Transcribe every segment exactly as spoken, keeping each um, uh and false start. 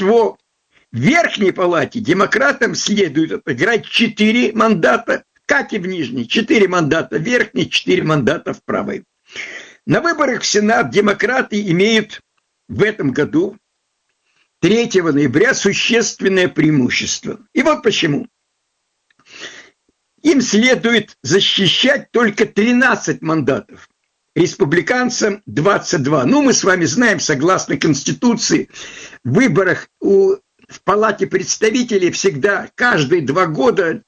большинство в Верхней палате демократам следует отыграть четыре мандата, как и в Нижней. четыре мандата в Верхней, четыре мандата в Правой. На выборах в Сенат демократы имеют в этом году третьего ноября существенное преимущество. И вот почему. Им следует защищать только тринадцать мандатов. Республиканцам двадцать два. Ну, мы с вами знаем, согласно Конституции, в выборах у, в Палате представителей всегда каждые два года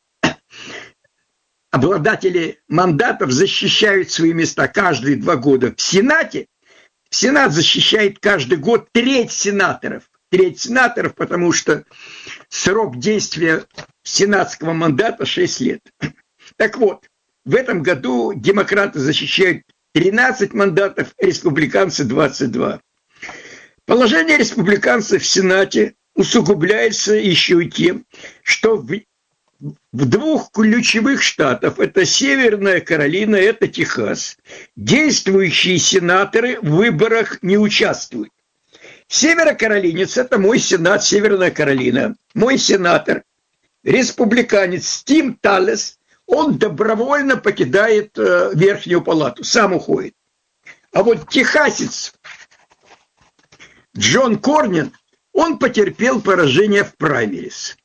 обладатели мандатов защищают свои места каждые два года. В Сенате, Сенат защищает каждый год треть сенаторов. Треть сенаторов, потому что срок действия сенатского мандата шесть лет. Так вот, в этом году демократы защищают тринадцать мандатов, республиканцы двадцать два. Положение республиканцев в Сенате усугубляется еще и тем, что в, в двух ключевых штатах, это Северная Каролина, это Техас, действующие сенаторы в выборах не участвуют. Северокаролинец – это мой сенат, Северная Каролина. Мой сенатор, республиканец Тим Таллес, он добровольно покидает э, Верхнюю палату, сам уходит. А вот техасец Джон Корнин, он потерпел поражение в праймерис.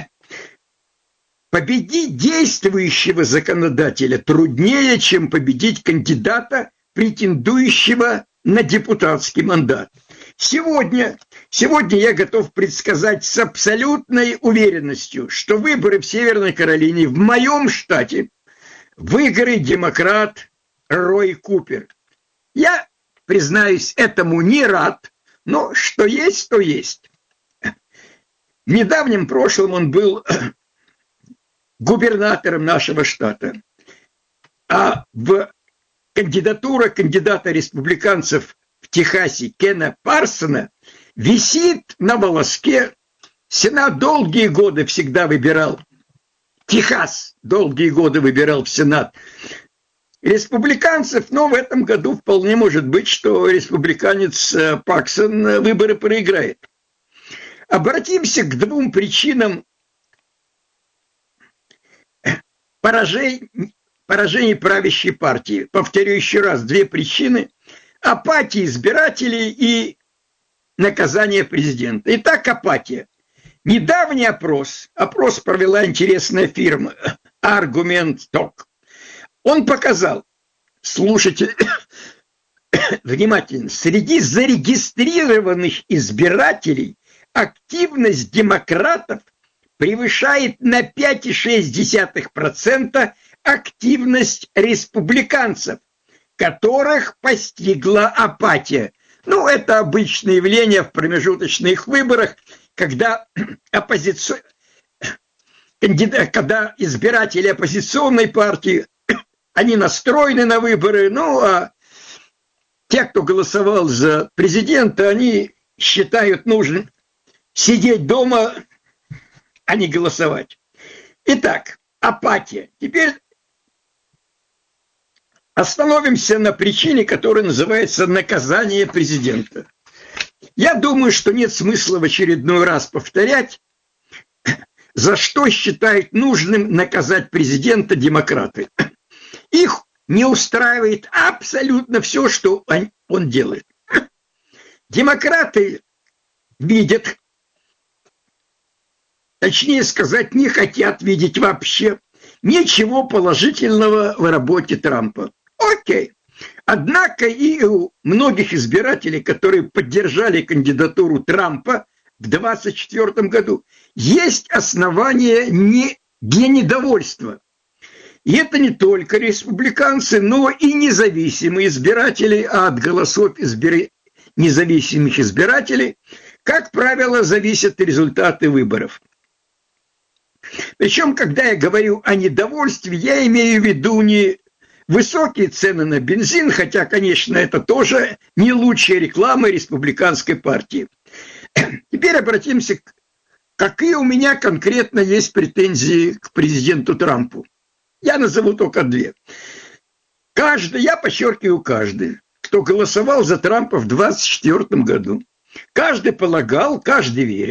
Победить действующего законодателя труднее, чем победить кандидата, претендующего на депутатский мандат. Сегодня, сегодня я готов предсказать с абсолютной уверенностью, что выборы в Северной Каролине, в моем штате, выиграет демократ Рой Купер. Я, признаюсь, этому не рад, но что есть, то есть. В недавнем прошлом он был губернатором нашего штата, а в кандидатура кандидата республиканцев в Техасе Кена Парсона висит на волоске. Сенат долгие годы всегда выбирал, Техас долгие годы выбирал в Сенат республиканцев, но в этом году вполне может быть, что республиканец Паксон выборы проиграет. Обратимся к двум причинам поражений, поражений правящей партии. Повторю еще раз, две причины: апатия избирателей и наказание президента. Итак, апатия. Недавний опрос, опрос провела интересная фирма Аргумент Ток. Он показал, слушайте внимательно, среди зарегистрированных избирателей активность демократов превышает на пять целых шесть десятых процента активность республиканцев, которых постигла апатия. Ну, это обычное явление в промежуточных выборах, когда, оппозици... когда избиратели оппозиционной партии, они настроены на выборы, ну, а те, кто голосовал за президента, они считают нужным сидеть дома, а не голосовать. Итак, апатия. Теперь остановимся на причине, которая называется наказание президента. Я думаю, что нет смысла в очередной раз повторять, за что считают нужным наказать президента демократы. Их не устраивает абсолютно все, что он делает. Демократы видят, точнее сказать, не хотят видеть вообще ничего положительного в работе Трампа. Окей. Однако и у многих избирателей, которые поддержали кандидатуру Трампа в двадцать четвёртом году, есть основания не для недовольства. И это не только республиканцы, но и независимые избиратели, а от голосов избир... независимых избирателей, как правило, зависят результаты выборов. Причем, когда я говорю о недовольстве, я имею в виду не высокие цены на бензин, хотя, конечно, это тоже не лучшая реклама республиканской партии. Теперь обратимся к... Какие у меня конкретно есть претензии к президенту Трампу? Я назову только две. Каждый, я подчеркиваю каждый, кто голосовал за Трампа в двадцать четвёртом году, каждый полагал, каждый верил,